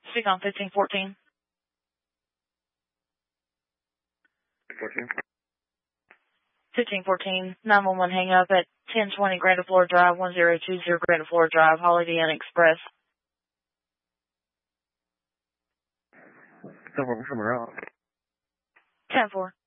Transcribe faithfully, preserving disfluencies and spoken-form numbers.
Speak on fifteen fourteen. fourteen. fifteen fourteen, nine one one hang up at ten twenty Grand Florida Drive, one zero two zero Grand Florida Drive, Holiday Inn Express. ten four, somewhere else. ten four.